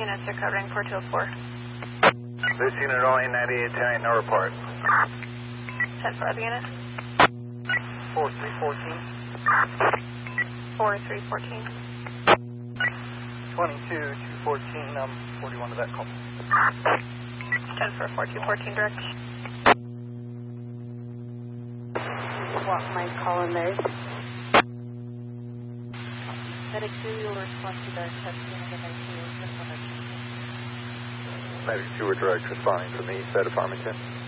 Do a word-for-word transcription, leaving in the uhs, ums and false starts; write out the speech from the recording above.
Units are covering four two oh four. This unit only ninety-eight ten, no report. ten for other unit. four three one four. four three one four. twenty-two two fourteen, um, forty-one to that call. ten for four two one four direct. Walk my call in there. Medic two, you'll respond to the testing of the nineteen. Medic two, we're direct responding from the east side of Farmington.